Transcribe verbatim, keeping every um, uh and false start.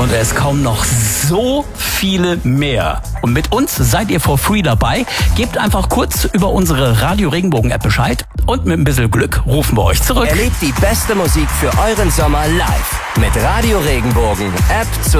und es kommen noch so viele mehr. Und mit uns seid ihr for free dabei. Gebt einfach kurz über unsere Radio Regenbogen App Bescheid und mit ein bisschen Glück rufen wir euch zurück. Erlebt die beste Musik für euren Sommer live mit Radio Regenbogen App zu